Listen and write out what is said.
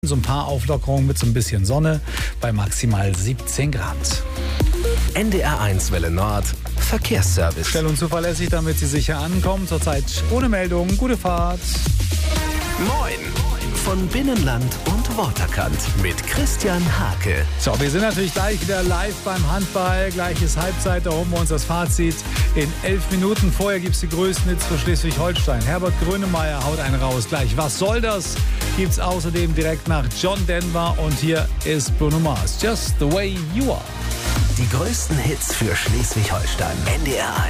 So ein paar Auflockerungen mit so ein bisschen Sonne bei maximal 17 Grad. NDR1 Welle Nord, Verkehrsservice. Schnell und zuverlässig, damit Sie sicher ankommen. Zurzeit ohne Meldung. Gute Fahrt. Moin! Von Binnenland und Waterkant mit Christian Hake. So, wir sind natürlich gleich wieder live beim Handball. Gleich ist Halbzeit, da holen wir uns das Fazit in 11 Minuten. Vorher gibt es die größten Hits für Schleswig-Holstein. Herbert Grönemeyer haut einen raus gleich. Was soll das? Gibt es außerdem direkt nach John Denver. Und hier ist Bruno Mars. Just the way you are. Die größten Hits für Schleswig-Holstein. NDR1.